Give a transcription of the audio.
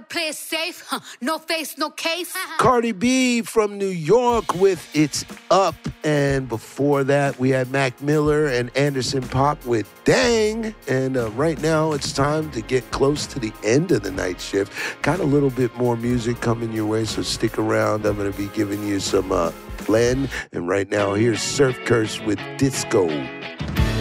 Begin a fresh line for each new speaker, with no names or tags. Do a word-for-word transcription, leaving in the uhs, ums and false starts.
play it safe. Huh. No face, no case.
Cardi B from New York with It's Up. And before that, we had Mac Miller and Anderson .Paak with Dang. And uh, right now, it's time to get close to the end of the night shift. Got a little bit more music coming your way, so stick around. I'm going to be giving you some uh, blend. And right now, here's Surf Curse with Disco.